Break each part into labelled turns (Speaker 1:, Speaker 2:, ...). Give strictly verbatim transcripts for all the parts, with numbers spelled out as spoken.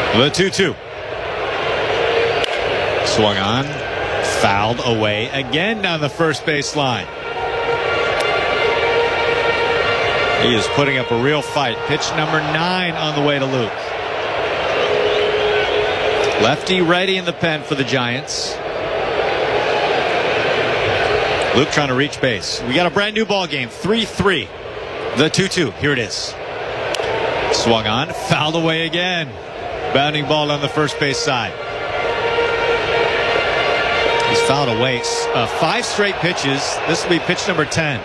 Speaker 1: The two two. Swung on. Fouled away again down the first base line. He is putting up a real fight. Pitch number nine on the way to Luke. Lefty righty in the pen for the Giants. Luke trying to reach base. We got a brand new ball game. three three. The two two. Here it is. Swung on. Fouled away again. Bounding ball on the first base side. He's fouled away uh, five straight pitches. This will be pitch number ten.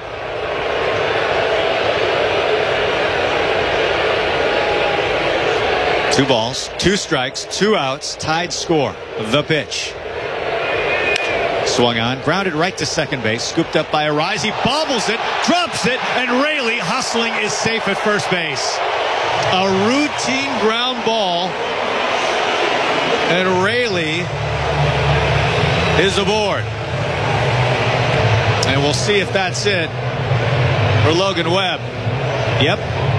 Speaker 1: Two balls, two strikes, two outs, tied score. The pitch. Swung on, grounded right to second base, scooped up by Arise. He bobbles it, drops it, and Raley hustling is safe at first base. A routine ground ball, and Raley is aboard. And we'll see if that's it for Logan Webb. Yep.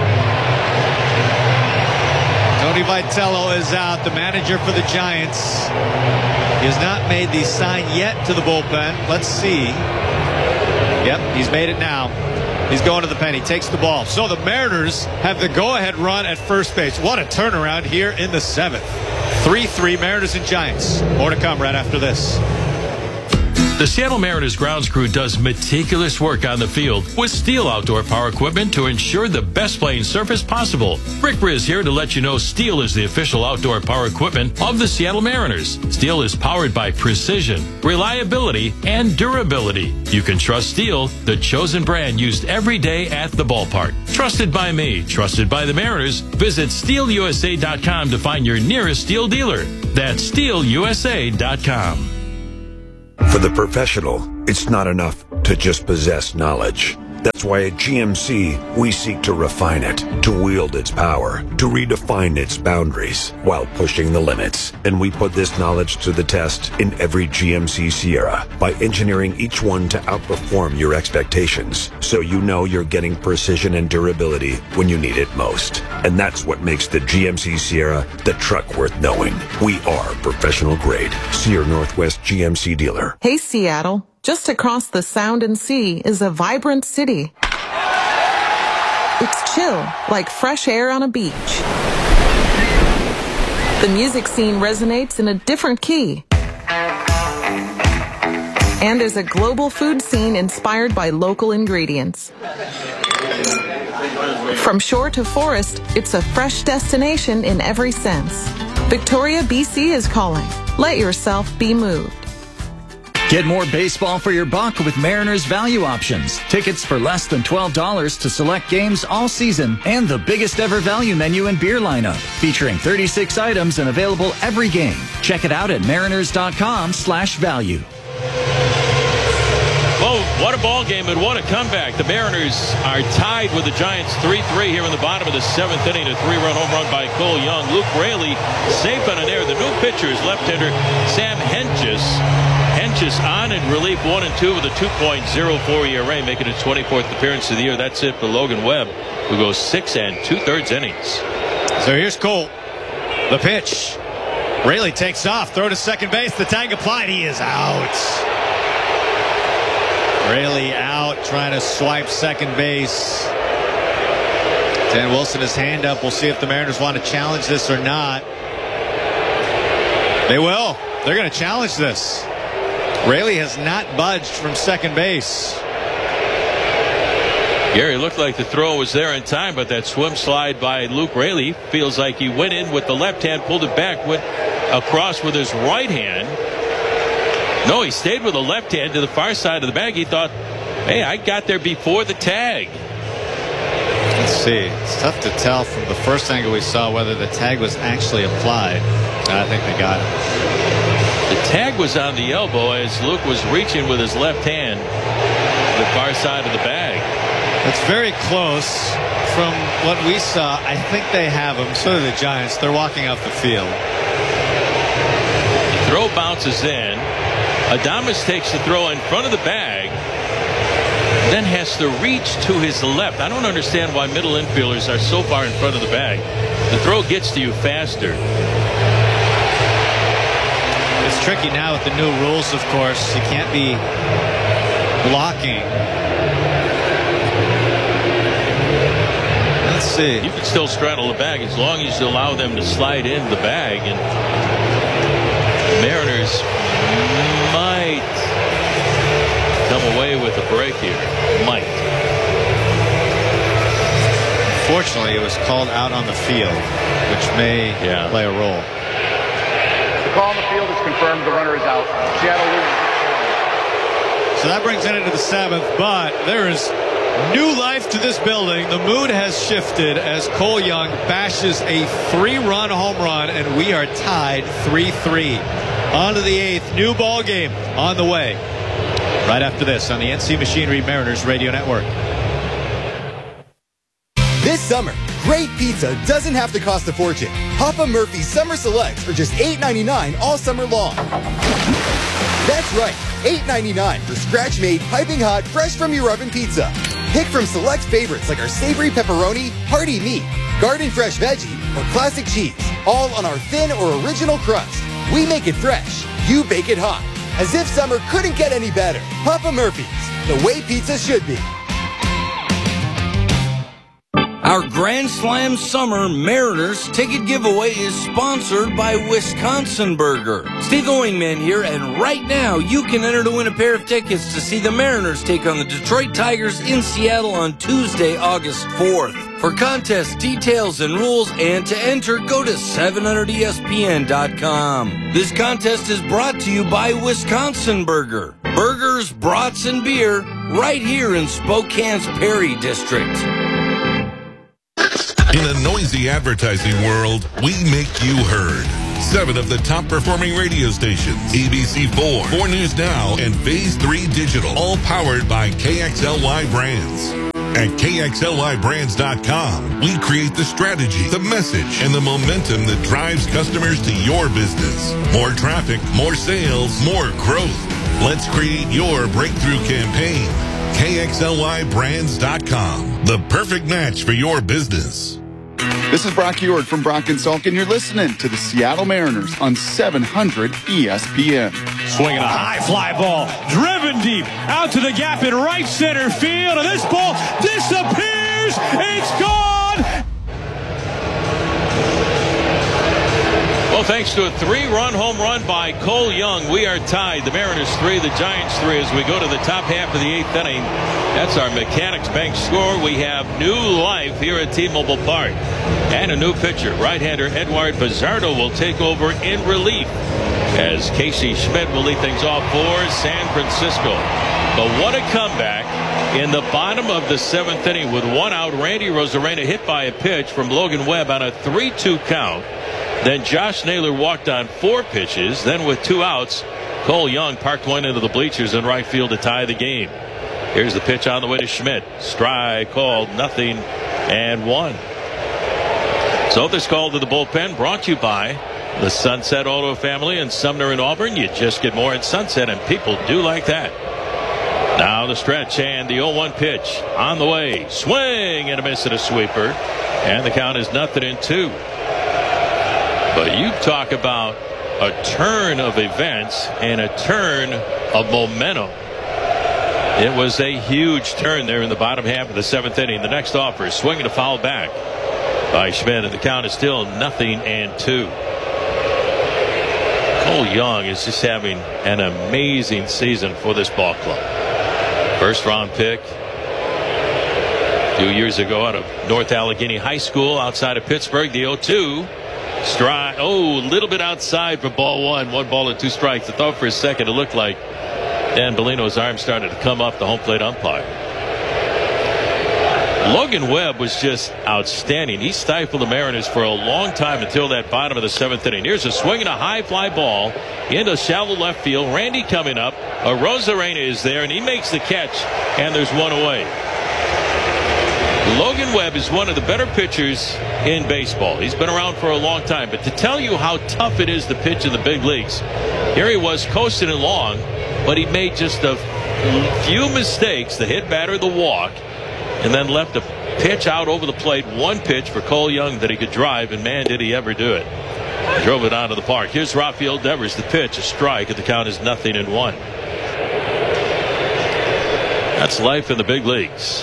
Speaker 1: Tony Vitello is out, the manager for the Giants. He has not made the sign yet to the bullpen. Let's see. Yep, he's made it now. He's going to the pen. He takes the ball. So the Mariners have the go-ahead run at first base. What a turnaround here in the seventh. three three Mariners and Giants. More to come right after this.
Speaker 2: The Seattle Mariners grounds crew does meticulous work on the field with Steel outdoor power equipment to ensure the best playing surface possible. Rick Briz here to let you know Steel is the official outdoor power equipment of the Seattle Mariners. Steel is powered by precision, reliability, and durability. You can trust Steel, the chosen brand used every day at the ballpark. Trusted by me, trusted by the Mariners. Visit steel u s a dot com to find your nearest Steel dealer. That's steel u s a dot com.
Speaker 3: For the professional, it's not enough to just possess knowledge. That's why at G M C, we seek to refine it, to wield its power, to redefine its boundaries while pushing the limits. And we put this knowledge to the test in every G M C Sierra by engineering each one to outperform your expectations, so you know you're getting precision and durability when you need it most. And that's what makes the G M C Sierra the truck worth knowing. We are professional grade. See your Northwest G M C dealer.
Speaker 4: Hey, Seattle. Just across the Sound and Sea is a vibrant city. It's chill, like fresh air on a beach. The music scene resonates in a different key. And there's a global food scene inspired by local ingredients. From shore to forest, it's a fresh destination in every sense. Victoria, B C is calling. Let yourself be moved.
Speaker 5: Get more baseball for your buck with Mariners Value Options. Tickets for less than twelve dollars to select games all season and the biggest ever value menu and beer lineup, featuring thirty-six items and available every game. Check it out at mariners.com slash value.
Speaker 2: Well, what a ball game and what a comeback. The Mariners are tied with the Giants three three here in the bottom of the seventh inning. A three-run home run by Cole Young. Luke Raley safe on an error. The new pitcher is left-hander Sam Hentges. Hentges on in relief one and two with a two point oh four E R A, making his twenty-fourth appearance of the year. That's it for Logan Webb, who goes six and two-thirds innings.
Speaker 1: So here's Cole. The pitch. Raley takes off. Throw to second base. The tag applied. He is out. Raley out, trying to swipe second base. Dan Wilson, his hand up. We'll see if the Mariners want to challenge this or not. They will. They're going to challenge this. Raley has not budged from second base.
Speaker 2: Gary, looked like the throw was there in time, but that swim slide by Luke Raley feels like he went in with the left hand, pulled it back, went across with his right hand. No, he stayed with the left hand to the far side of the bag. He thought, hey, I got there before the tag.
Speaker 1: Let's see. It's tough to tell from the first angle we saw whether the tag was actually applied. I think they got it.
Speaker 2: The tag was on the elbow as Luke was reaching with his left hand to the far side of the bag.
Speaker 1: It's very close. From what we saw, I think they have him. So do the Giants. They're walking off the field.
Speaker 2: The throw bounces in. Adames takes the throw in front of the bag, then has to reach to his left. I don't understand why middle infielders are so far in front of the bag. The throw gets to you faster.
Speaker 1: tricky now with the new rules, of course. You can't be blocking. Let's see.
Speaker 2: You can still straddle the bag as long as you allow them to slide in the bag. And the Mariners might come away with a break here. Might.
Speaker 1: Fortunately, it was called out on the field, which may yeah. play a role.
Speaker 6: The call on the field is confirmed. The runner is out. Seattle loses.
Speaker 1: So that brings it into the seventh, but there is new life to this building. The mood has shifted as Cole Young bashes a three-run home run, and we are tied three three. On to the eighth. New ball game on the way. Right after this on the N C Machinery Mariners Radio Network.
Speaker 7: This summer, great pizza doesn't have to cost a fortune. Papa Murphy's Summer Selects are just eight ninety-nine all summer long. That's right, eight ninety-nine for scratch-made, piping hot, fresh from your oven pizza. Pick from select favorites like our savory pepperoni, hearty meat, garden fresh veggie, or classic cheese, all on our thin or original crust. We make it fresh, you bake it hot. As if summer couldn't get any better. Papa Murphy's, the way pizza should be.
Speaker 8: Our Grand Slam Summer Mariners ticket giveaway is sponsored by Wisconsin Burger. Steve Wingman here, and right now you can enter to win a pair of tickets to see the Mariners take on the Detroit Tigers in Seattle on Tuesday, August fourth. For contest details and rules and to enter, go to seven hundred E S P N dot com. This contest is brought to you by Wisconsin Burger. Burgers, brats, and beer right here in Spokane's Perry District.
Speaker 9: In a noisy advertising world, we make you heard. Seven of the top performing radio stations, A B C four, four News Now, and Phase three Digital, all powered by K X L Y Brands. At K X L Y brands dot com, we create the strategy, the message, and the momentum that drives customers to your business. More traffic, more sales, more growth. Let's create your breakthrough campaign. K X L Y brands dot com, the perfect match for your business.
Speaker 10: This is Brock Ewart from Brock and Salk, and you're listening to the Seattle Mariners on seven hundred E S P N.
Speaker 11: Swinging a high fly ball, driven deep, out to the gap in right center field, and this ball disappears. It's gone.
Speaker 2: Well, thanks to a three-run home run by Cole Young, we are tied. The Mariners three, the Giants three, as we go to the top half of the eighth inning. That's our Mechanics Bank score. We have new life here at T-Mobile Park. And a new pitcher, right-hander Edward Bizardo, will take over in relief as Casey Schmidt will lead things off for San Francisco. But what a comeback in the bottom of the seventh inning with one out. Randy Rosarena hit by a pitch from Logan Webb on a three two count. Then Josh Naylor walked on four pitches. Then with two outs, Cole Young parked one into the bleachers in right field to tie the game. Here's the pitch on the way to Schmidt. Strike called, nothing, and one. So this call to the bullpen brought to you by the Sunset Auto family in Sumner and Auburn. You just get more at Sunset, and people do like that. Now the stretch and the oh one pitch on the way. Swing and a miss at a sweeper. And the count is nothing in two. But you talk about a turn of events and a turn of momentum. It was a huge turn there in the bottom half of the seventh inning. The next offer, swinging a foul back by Schmidt, and the count is still nothing and two. Cole Young is just having an amazing season for this ball club. First round pick a few years ago out of North Allegheny High School outside of Pittsburgh. The oh two. Strike. Oh, a little bit outside for ball one. One ball and two strikes. I thought for a second it looked like Dan Bellino's arm started to come up the home plate umpire. Logan Webb was just outstanding. He stifled the Mariners for a long time until that bottom of the seventh inning. Here's a swing and a high fly ball into shallow left field. Randy coming up. A Rosarena is there, and he makes the catch, and there's one away. Logan Webb is one of the better pitchers in baseball. He's been around for a long time, but to tell you how tough it is to pitch in the big leagues, here he was coasting along, but he made just a few mistakes, the hit batter, the walk, and then left a pitch out over the plate, one pitch for Cole Young that he could drive, and man, did he ever do it. Drove it out of the park. Here's Rafael Devers, the pitch, a strike, and the count is nothing and one. That's life in the big leagues.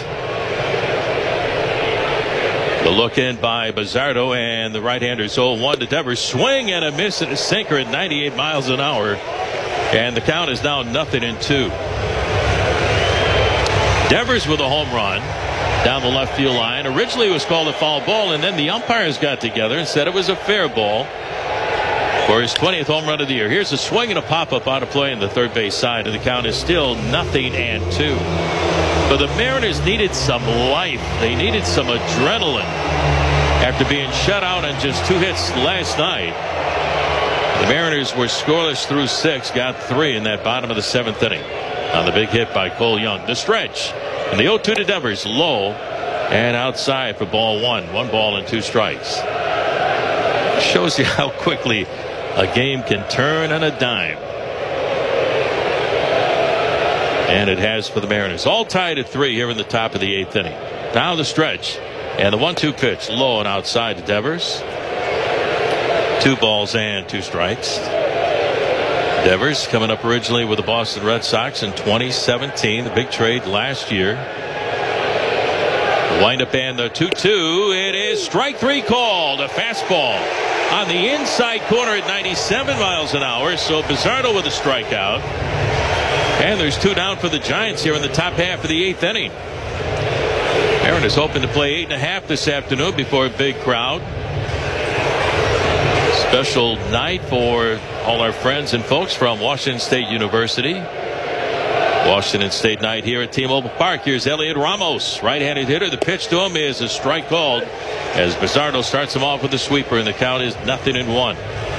Speaker 2: The look in by Bizzardo, and the right-hander's oh one to Devers. Swing and a miss and a sinker at ninety-eight miles an hour. And the count is now nothing and two. Devers with a home run down the left field line. Originally it was called a foul ball, and then the umpires got together and said it was a fair ball for his twentieth home run of the year. Here's a swing and a pop-up out of play in the third base side, and the count is still nothing and two. But the Mariners needed some life. They needed some adrenaline after being shut out on just two hits last night. The Mariners were scoreless through six, got three in that bottom of the seventh inning on the big hit by Cole Young. The stretch, and the oh two to Devers, low and outside for ball one. One ball and two strikes. Shows you how quickly a game can turn on a dime. And it has for the Mariners. All tied at three here in the top of the eighth inning. Now the stretch. And the one two pitch, low and outside to Devers. Two balls and two strikes. Devers coming up originally with the Boston Red Sox in twenty seventeen. The big trade last year. The windup and the two two. It is strike three called. A fastball on the inside corner at ninety-seven miles an hour. So Bizzardo with a strikeout. And there's two down for the Giants here in the top half of the eighth inning. Aaron is hoping to play eight and a half this afternoon before a big crowd. Special night for all our friends and folks from Washington State University. Washington State night here at T-Mobile Park. Here's Elliot Ramos, right-handed hitter. The pitch to him is a strike called as Bizzardo starts him off with a sweeper, and the count is nothing in one.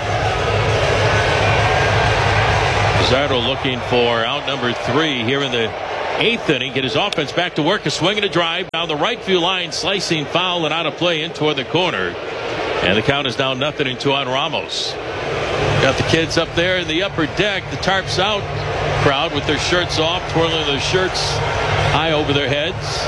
Speaker 2: Bizzardo looking for out number three here in the eighth inning. Get his offense back to work. A swing and a drive down the right field line, slicing foul and out of play in toward the corner. And the count is now nothing and two on Ramos. Got the kids up there in the upper deck, the tarps out crowd with their shirts off, twirling their shirts high over their heads.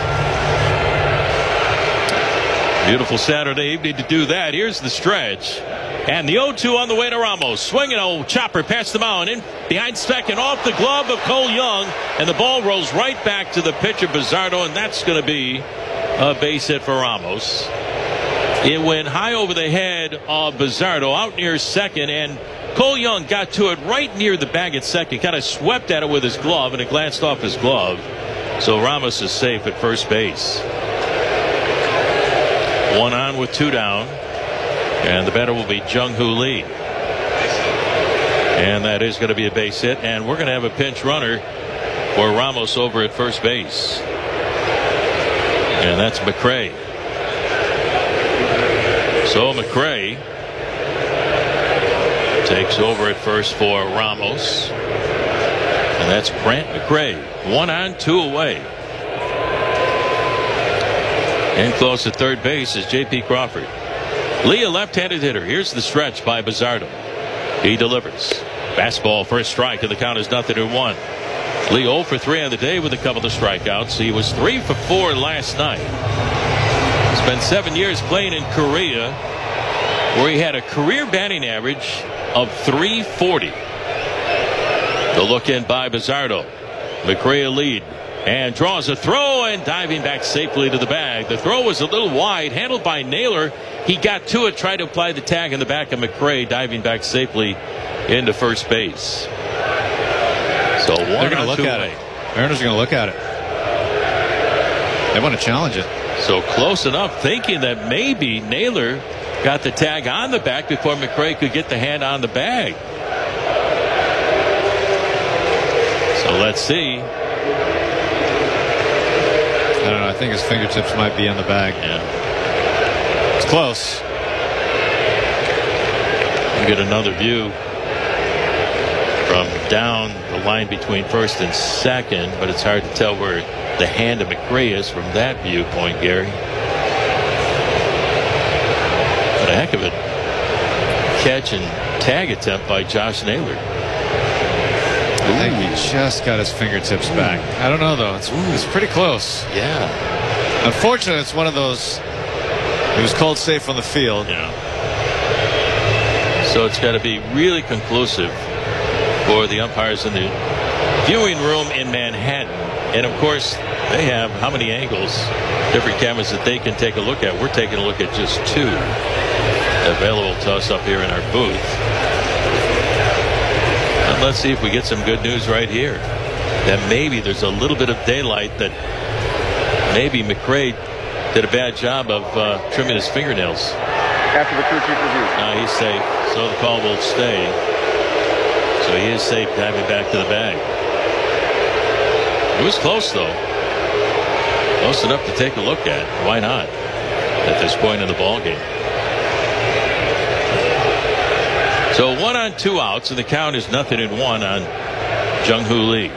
Speaker 2: Beautiful Saturday evening to do that. Here's the stretch. And the oh two on the way to Ramos. Swinging old chopper past the mound. In behind second, off the glove of Cole Young. And the ball rolls right back to the pitcher, Bizzardo. And that's going to be a base hit for Ramos. It went high over the head of Bizzardo out near second. And Cole Young got to it right near the bag at second. Kind of swept at it with his glove. And it glanced off his glove. So Ramos is safe at first base. One on with two down. And the batter will be Jung-Hoo Lee. And that is going to be a base hit. And we're going to have a pinch runner for Ramos over at first base. And that's McRae. So McRae takes over at first for Ramos. And that's Brant McRae. One on, two away. And close at third base is J P Crawford. Lee, a left-handed hitter. Here's the stretch by Bizzardo. He delivers. Fastball for a strike, and the count is nothing to one. Lee oh for three on the day with a couple of strikeouts. He was three for four last night. Spent seven years playing in Korea, where he had a career batting average of three forty. The look in by Bizzardo. McRae a lead. And draws a throw and diving back safely to the bag. The throw was a little wide, handled by Naylor. He got to it, tried to apply the tag in the back of McRae, diving back safely into first base. So one
Speaker 1: They're going to look at
Speaker 2: away.
Speaker 1: it. Mariners are going to look at it. They want to challenge it.
Speaker 2: So close enough, thinking that maybe Naylor got the tag on the back before McRae could get the hand on the bag. So let's see.
Speaker 1: I don't know. I think his fingertips might be on the bag.
Speaker 2: Yeah.
Speaker 1: It's close.
Speaker 2: You get another view from down the line between first and second, but it's hard to tell where the hand of McRae is from that viewpoint, Gary. But a heck of a catch and tag attempt by Josh Naylor.
Speaker 1: I think he just got his fingertips back. I don't know, though. It's, it's pretty close.
Speaker 2: Yeah.
Speaker 1: Unfortunately, it's one of those. It was called safe on the field.
Speaker 2: Yeah. So it's got to be really conclusive for the umpires in the viewing room in Manhattan. And of course, they have how many angles, different cameras that they can take a look at. We're taking a look at just two available to us up here in our booth. And let's see if we get some good news right here. That maybe there's a little bit of daylight, that maybe McRae did a bad job of uh, trimming his fingernails.
Speaker 6: After the crew chief review.
Speaker 2: No, he's safe, so the call will stay. So he is safe diving back to the bag. It was close, though. Close enough to take a look at. Why not at this point in the ball game? So one on, two outs, and the count is nothing in one on Jung-Hoo Lee.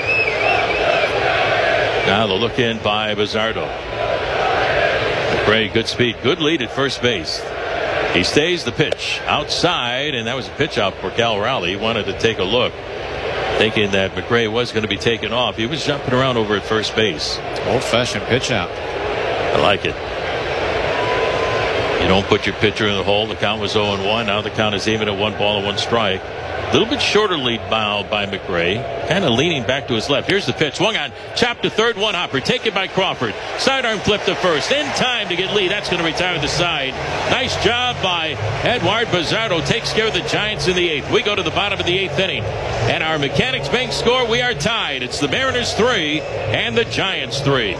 Speaker 2: Now the look in by Bizzardo. McRae, good speed, good lead at first base. He stays the pitch outside, and that was a pitch out for Cal Raleigh. He wanted to take a look, thinking that McRae was going to be taken off. He was jumping around over at first base.
Speaker 1: Old-fashioned pitch out.
Speaker 2: I like it. You don't put your pitcher in the hole. The count was oh and one. Now the count is even at one ball and one strike. A little bit shorter lead by, by McRae. Kind of leaning back to his left. Here's the pitch. Swung on. Chopped to third. One hopper. Taken by Crawford. Sidearm flip to first. In time to get Lee. That's going to retire the side. Nice job by Edward Bizzardo. Takes care of the Giants in the eighth. We go to the bottom of the eighth inning. And our Mechanics Bank score, we are tied. It's the Mariners three and the Giants three.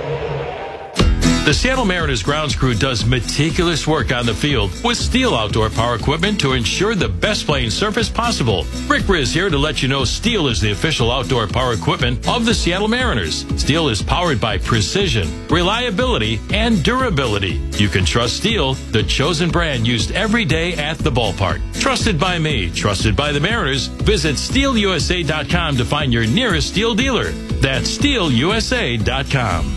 Speaker 2: The Seattle Mariners grounds crew does meticulous work on the field with Steel outdoor power equipment to ensure the best playing surface possible. Rick Riz here to let you know Steel is the official outdoor power equipment of the Seattle Mariners. Steel is powered by precision, reliability, and durability. You can trust Steel, the chosen brand used every day at the ballpark. Trusted by me, trusted by the Mariners. Visit steel u s a dot com to find your nearest Steel dealer. That's steel u s a dot com.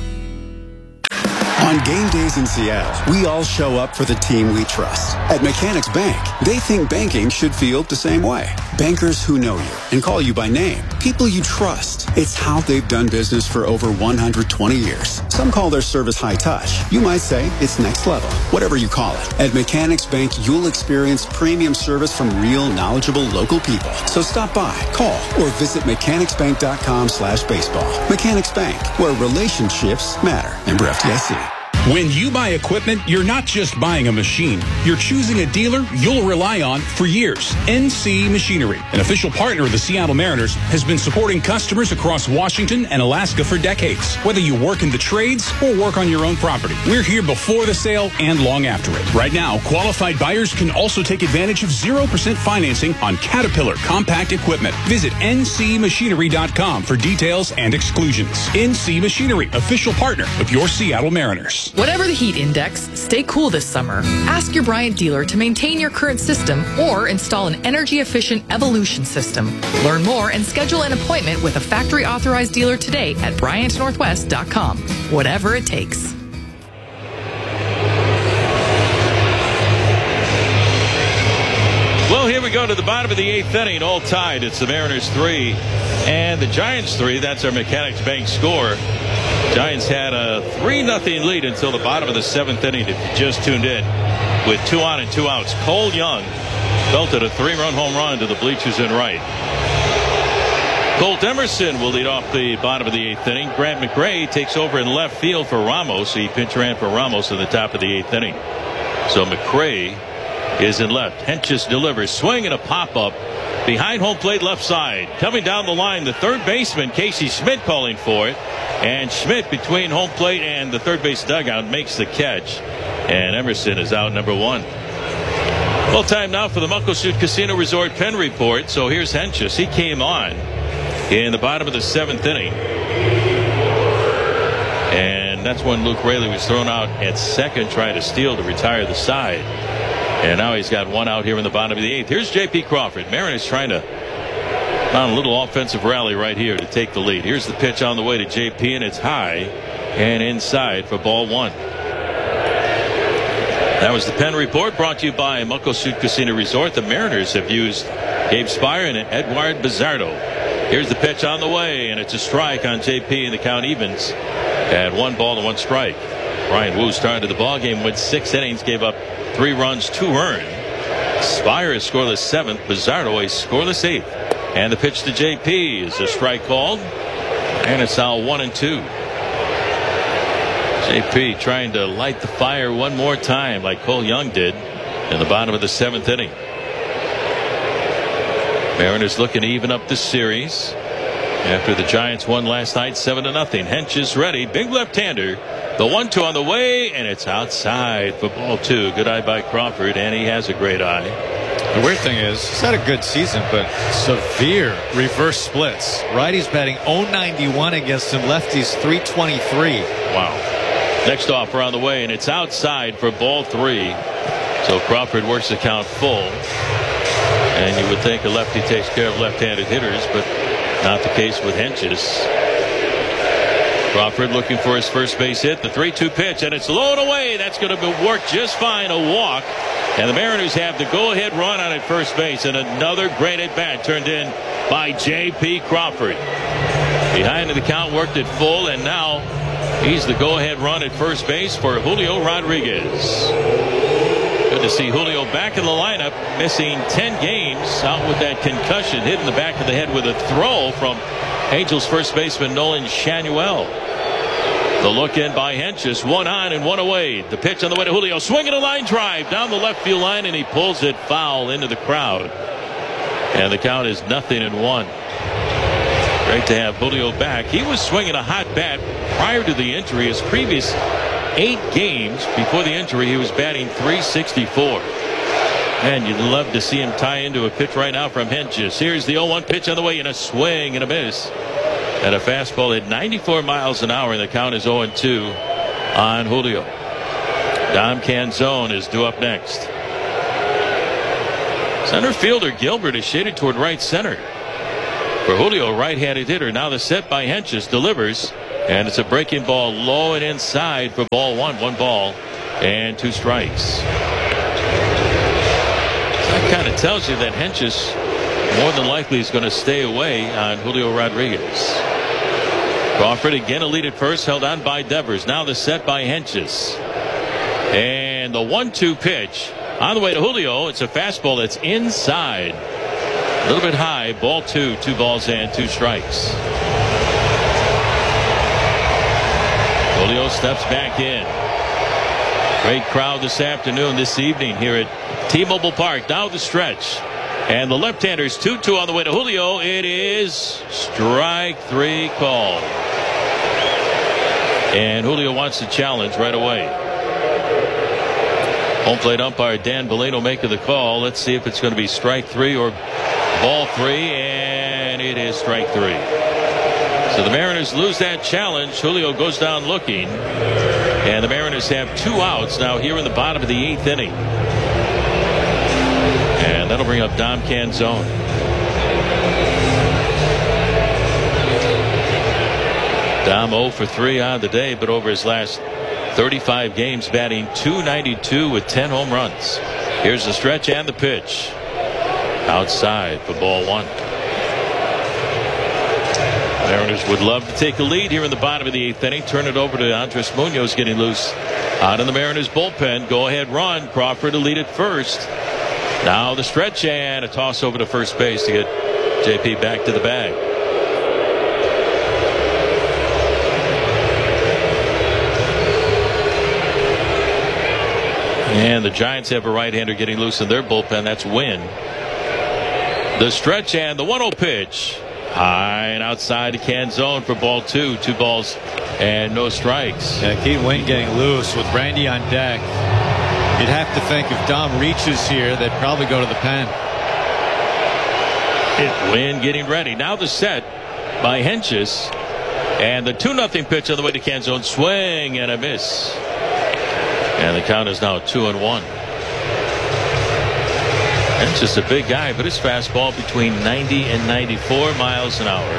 Speaker 12: On game days in Seattle, we all show up for the team we trust. At Mechanics Bank, they think banking should feel the same way. Bankers who know you and call you by name. People you trust. It's how they've done business for over one hundred twenty years. Some call their service high touch. You might say it's next level. Whatever you call it. At Mechanics Bank, you'll experience premium service from real, knowledgeable local people. So stop by, call, or visit mechanics bank dot com slash baseball. Mechanics Bank, where relationships matter. Member F D I C.
Speaker 13: When you buy equipment, you're not just buying a machine. You're choosing a dealer you'll rely on for years. N C Machinery, an official partner of the Seattle Mariners, has been supporting customers across Washington and Alaska for decades. Whether you work in the trades or work on your own property, we're here before the sale and long after it. Right now, qualified buyers can also take advantage of zero percent financing on Caterpillar compact equipment. Visit N C machinery dot com for details and exclusions. N C Machinery, official partner of your Seattle Mariners.
Speaker 14: Whatever the heat index, stay cool this summer. Ask your Bryant dealer to maintain your current system or install an energy-efficient Evolution system. Learn more and schedule an appointment with a factory-authorized dealer today at bryant northwest dot com. Whatever it takes.
Speaker 2: Well, here we go to the bottom of the eighth inning, all tied. It's the Mariners three and the Giants three. That's our Mechanics Bank score. Giants had a three nothing lead until the bottom of the seventh inning. If you just tuned in, with two on and two outs, Cole Young belted a three-run home run to the bleachers in right. Colt Emerson will lead off the bottom of the eighth inning. Grant McRae takes over in left field for Ramos. He pinch ran for Ramos in the top of the eighth inning. So McRae is in left. Hentges delivers. Swing and a pop-up behind home plate left side. Coming down the line, the third baseman, Casey Schmidt, calling for it. And Schmidt, between home plate and the third base dugout, makes the catch. And Emerson is out, number one. Well, time now for the Muckleshoot Casino Resort Pen Report. So here's Hentges. He came on in the bottom of the seventh inning. And that's when Luke Raley was thrown out at second, trying to steal to retire the side. And now he's got one out here in the bottom of the eighth. Here's J P Crawford. Mariners trying to mount a little offensive rally right here to take the lead. Here's the pitch on the way to J P, and it's high and inside for ball one. That was the Pen Report, brought to you by Muckleshoot Casino Resort. The Mariners have used Gabe Spire and Edward Bizzardo. Here's the pitch on the way, and it's a strike on J P, and the count evens at one ball and one strike. Brian Wu started the ball game with six innings, gave up three runs, two earned. Spire is scoreless seventh. Bizardo a scoreless eighth. And the pitch to J P is a strike called. And it's now one and two. J P trying to light the fire one more time like Cole Young did in the bottom of the seventh inning. Mariners looking to even up this series after the Giants won last night seven to nothing. Hench is ready. Big left-hander. The one two on the way, and it's outside for ball two. Good eye by Crawford, and he has a great eye.
Speaker 1: The weird thing is, he's had a good season, but severe reverse splits. Righties batting oh ninety-one against him. Lefties three twenty-three.
Speaker 2: Wow. Next offer on the way, and it's outside for ball three. So Crawford works the count full. And you would think a lefty takes care of left-handed hitters, but not the case with Hentges. Crawford looking for his first base hit. The three two pitch, and it's low and away. That's going to work just fine. A walk. And the Mariners have the go-ahead run on at first base. And another great at-bat turned in by J P Crawford. Behind the count, worked it full, and now he's the go-ahead run at first base for Julio Rodriguez. Good to see Julio back in the lineup, missing ten games, out with that concussion, hit in the back of the head with a throw from Angels first baseman Nolan Shanuel. The look in by Hentges, one on and one away. The pitch on the way to Julio, swinging a line drive down the left field line, and he pulls it foul into the crowd. And the count is nothing and one. Great to have Julio back. He was swinging a hot bat prior to the injury. His previous eight games before the injury, he was batting three sixty-four. And you'd love to see him tie into a pitch right now from Hentges. Here's the oh one pitch on the way, and a swing and a miss. And a fastball at ninety-four miles an hour, and the count is oh and two on Julio. Dom Canzone is due up next. Center fielder Gilbert is shaded toward right center. For Julio, right-handed hitter. Now the set by Hentges delivers, and it's a breaking ball low and inside for ball one. One ball and two strikes. That kind of tells you that Hentges more than likely is going to stay away on Julio Rodriguez. Crawford again a lead at first, held on by Devers. Now the set by Hentges. And the one two pitch on the way to Julio. It's a fastball that's inside. A little bit high. Ball two. Two balls and two strikes. Julio steps back in. Great crowd this afternoon, this evening here at T-Mobile Park. Now the stretch. And the left-handers two two on the way to Julio. It is strike three called. And Julio wants to challenge right away. Home plate umpire Dan Bellino making the call. Let's see if it's going to be strike three or ball three. And it is strike three. So the Mariners lose that challenge. Julio goes down looking. And the Mariners have two outs now here in the bottom of the eighth inning. And that'll bring up Dom Canzone. Dom oh for three on the day, but over his last thirty-five games batting two ninety-two with ten home runs. Here's the stretch and the pitch. Outside for ball one. Mariners would love to take a lead here in the bottom of the eighth inning. Turn it over to Andres Munoz getting loose out in the Mariners bullpen. Go ahead run. Crawford to lead at first. Now the stretch and a toss over to first base to get J P back to the bag. And the Giants have a right-hander getting loose in their bullpen. That's Wynn. The stretch and the one oh pitch. High and outside to Canzone for ball two. Two balls and no strikes.
Speaker 1: Yeah, Keith Wynn getting loose with Randy on deck. You'd have to think if Dom reaches here, they'd probably go to the pen.
Speaker 2: It Wynn getting ready. Now the set by Hentges. And the two nothing pitch on the way to Canzone. Swing and a miss. And the count is now two and one. It's just a big guy, but his fastball between ninety and ninety-four miles an hour.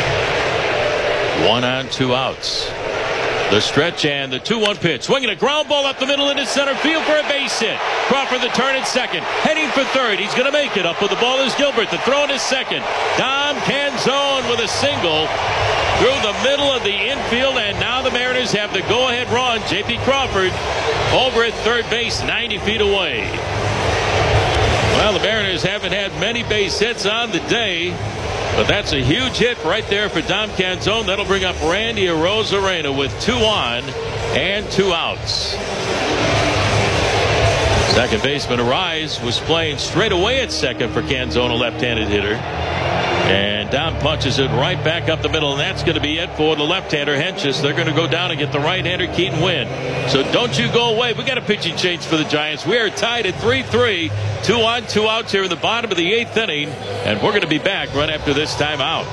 Speaker 2: One on, two outs. The stretch and the two one pitch. Swinging a ground ball up the middle into center field for a base hit. Crawford the turn at second. Heading for third. He's going to make it. Up with the ball is Gilbert. The throw in is second. Dom Canzone with a single through the middle of the infield, and now the Mariners have the go-ahead run. J P Crawford over at third base, ninety feet away. Well, the Mariners haven't had many base hits on the day, but that's a huge hit right there for Dom Canzone. That'll bring up Randy Arozarena with two on and two outs. Second baseman Arise was playing straight away at second for Canzone, a left-handed hitter. And Dom punches it right back up the middle, and that's going to be it for the left-hander Hentges. They're going to go down and get the right-hander Keaton Winn. So don't you go away. We got a pitching change for the Giants. We are tied at three three. Two on, two outs here in the bottom of the eighth inning, and we're going to be back right after this timeout.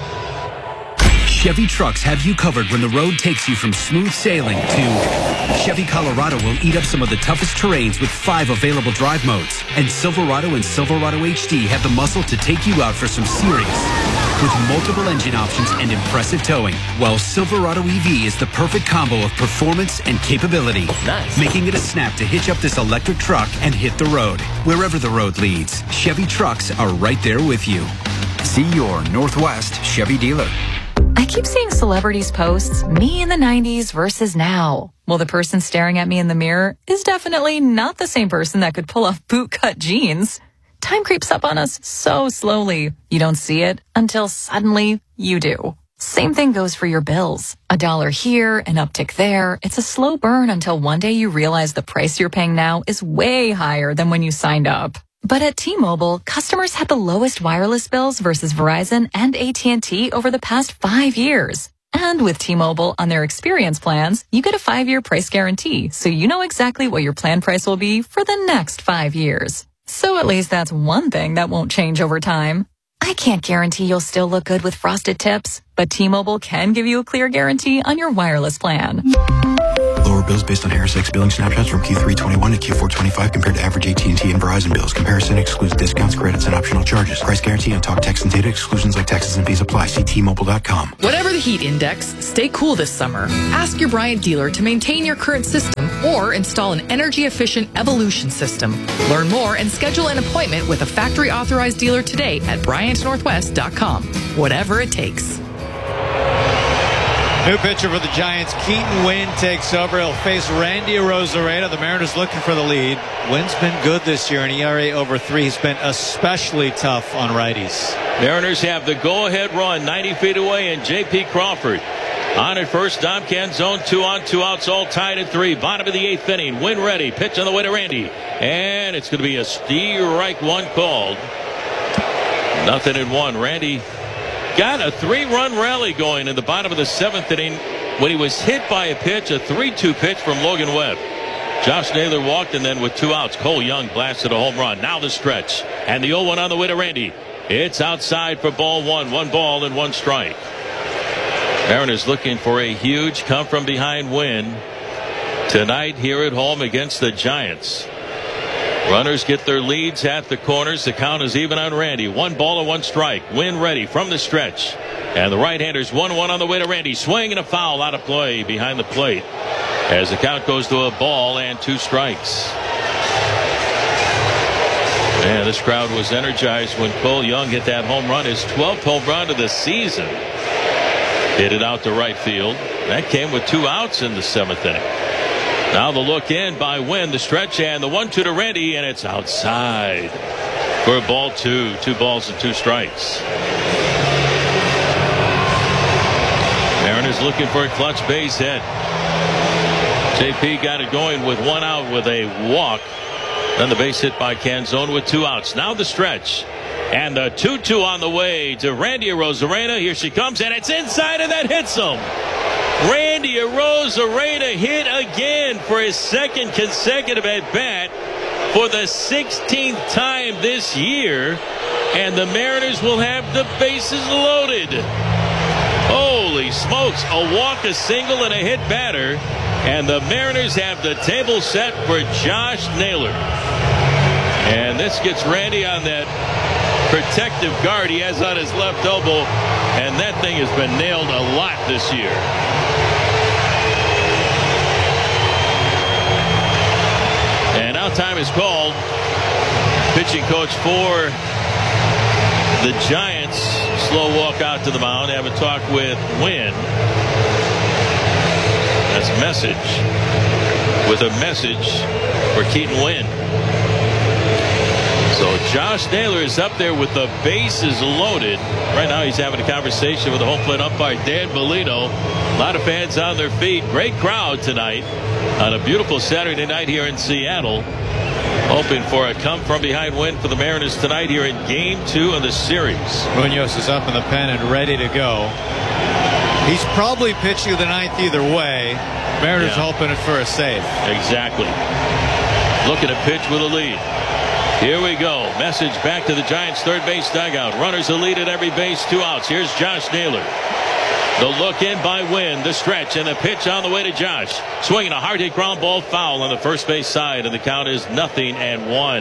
Speaker 15: Chevy trucks have you covered when the road takes you from smooth sailing to Chevy Colorado will eat up some of the toughest terrains with five available drive modes. And Silverado and Silverado H D have the muscle to take you out for some serious with multiple engine options and impressive towing. While Silverado E V is the perfect combo of performance and capability. Nice. Making it a snap to hitch up this electric truck and hit the road. Wherever the road leads, Chevy trucks are right there with you. See your Northwest Chevy dealer.
Speaker 16: I keep seeing celebrities posts, me in the nineties versus now. Well, the person staring at me in the mirror is definitely not the same person that could pull off bootcut jeans. Time creeps up on us so slowly. You don't see it until suddenly you do. Same thing goes for your bills. A dollar here, an uptick there. It's a slow burn until one day you realize the price you're paying now is way higher than when you signed up. But at T-Mobile, customers had the lowest wireless bills versus Verizon and A T and T over the past five years. And with T-Mobile on their experience plans, you get a five-year price guarantee, so you know exactly what your plan price will be for the next five years. So at least that's one thing that won't change over time. I can't guarantee you'll still look good with frosted tips, but T-Mobile can give you a clear guarantee on your wireless plan.
Speaker 17: Lower bills based on Harris X billing snapshots from Q three twenty-one to Q four twenty-five compared to average A T and T and Verizon bills. Comparison excludes discounts, credits, and optional charges. Price guarantee on talk, text, and data exclusions like taxes and fees apply. See T Mobile dot com.
Speaker 14: Whatever the heat index, stay cool this summer. Ask your Bryant dealer to maintain your current system or install an energy-efficient Evolution system. Learn more and schedule an appointment with a factory-authorized dealer today at Bryant Northwest dot com. Whatever it takes.
Speaker 1: New pitcher for the Giants, Keaton Winn takes over. He'll face Randy Arozarena. The Mariners looking for the lead. Winn's been good this year, an E R A over three. He's been especially tough on righties.
Speaker 2: Mariners have the go-ahead run ninety feet away, and J P Crawford on at first. Dom Canzone, two on, two outs, all tied at three. Bottom of the eighth inning. Winn ready. Pitch on the way to Randy. And it's going to be a strike one called. Nothing in one. Randy got a three-run rally going in the bottom of the seventh inning when he was hit by a pitch, a three two pitch from Logan Webb. Josh Naylor walked, and then with two outs, Cole Young blasted a home run. Now the stretch. And the oh one on the way to Randy. It's outside for ball one. One ball and one strike. Mariners looking for a huge come-from-behind win tonight here at home against the Giants. Runners get their leads at the corners. The count is even on Randy. One ball and one strike. Winn ready from the stretch. And the right-handers one one on the way to Randy. Swing and a foul out of play behind the plate as the count goes to a ball and two strikes. Man, this crowd was energized when Cole Young hit that home run. His twelfth home run of the season. Hit it out to right field. That came with two outs in the seventh inning. Now the look in by Winn, the stretch, and the one two to Randy, and it's outside for ball two. Two balls and two strikes. Mariners looking for a clutch base hit. J P got it going with one out with a walk. Then the base hit by Canzone with two outs. Now the stretch. And the two two on the way to Randy Arozarena. Here she comes, and it's inside, and that hits him. Randy Arozarena hit again for his second consecutive at-bat for the sixteenth time this year. And the Mariners will have the bases loaded. Holy smokes, a walk, a single, and a hit batter. And the Mariners have the table set for Josh Naylor. And this gets Randy on that protective guard he has on his left elbow. And that thing has been nailed a lot this year. And now time is called. Pitching coach for the Giants. Slow walk out to the mound. Have a talk with Winn. That's Message with a message for Keaton Winn. So Josh Naylor is up there with the bases loaded. Right now he's having a conversation with the home plate umpire, Dan Bellino. A lot of fans on their feet. Great crowd tonight on a beautiful Saturday night here in Seattle. Hoping for a come-from-behind win for the Mariners tonight here in Game two of the series.
Speaker 1: Munoz is up in the pen and ready to go. He's probably pitching the ninth either way. Mariners
Speaker 2: Yeah.
Speaker 1: hoping it for a save.
Speaker 2: Exactly. Looking to pitch with a lead. Here we go. Message back to the Giants' third base dugout. Runners a lead at every base, two outs. Here's Josh Naylor. The look in by Wynn, the stretch, and the pitch on the way to Josh. Swinging a hard hit ground ball foul on the first base side, and the count is nothing and one.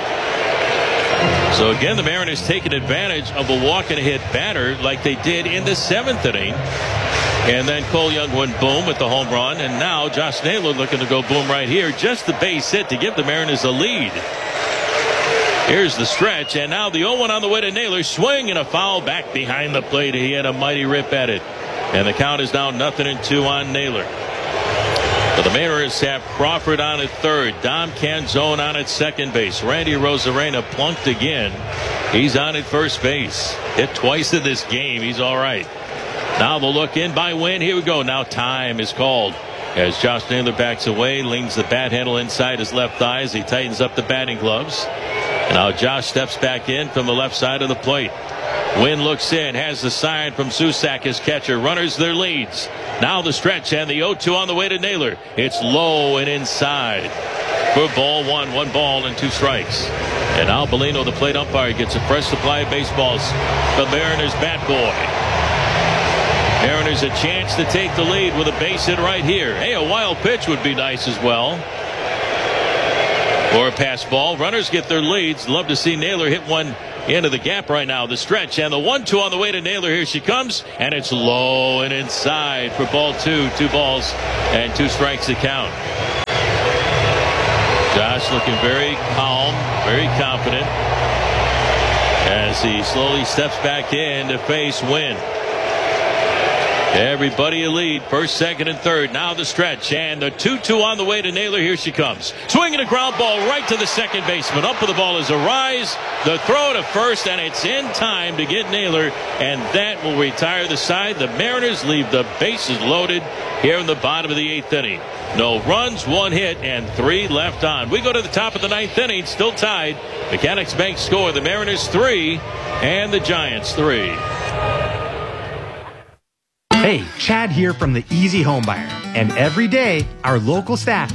Speaker 2: So again, the Mariners taking advantage of a walk and a hit batter like they did in the seventh inning. And then Cole Young went boom with the home run, and now Josh Naylor looking to go boom right here. Just the base hit to give the Mariners a lead. Here's the stretch, and now the oh one on the way to Naylor. Swing and a foul back behind the plate. He had a mighty rip at it. And the count is now nothing and two on Naylor. But the Mariners have Crawford on at third. Dom Canzone on at second base. Randy Rosarena plunked again. He's on at first base. Hit twice in this game. He's all right. Now the look in by Wynn. Here we go. Now time is called. As Josh Naylor backs away, leans the bat handle inside his left thigh as he tightens up the batting gloves. And now Josh steps back in from the left side of the plate. Wynn looks in, has the sign from Susac, his catcher. Runners their leads. Now the stretch and the oh two on the way to Naylor. It's low and inside. For ball one, one ball and two strikes. And now Bellino, the plate umpire, gets a fresh supply of baseballs. The Mariners bat boy. Mariners a chance to take the lead with a base hit right here. Hey, a wild pitch would be nice as well. Or a pass ball. Runners get their leads. Love to see Naylor hit one into the gap right now. The stretch and the one two on the way to Naylor. Here she comes, and it's low and inside for ball two. Two balls and two strikes to count. Josh looking very calm, very confident as he slowly steps back in to face Wynn. Everybody a lead, first, second, and third. Now the stretch, and the two two on the way to Naylor. Here she comes. Swinging a ground ball right to the second baseman. Up with the ball is a rise. The throw to first, and it's in time to get Naylor, and that will retire the side. The Mariners leave the bases loaded here in the bottom of the eighth inning. No runs, one hit, and three left on. We go to the top of the ninth inning, still tied. Mechanics Bank score, the Mariners three and the Giants three.
Speaker 18: Hey, Chad here from the Easy Home Buyer. And every day, our local staff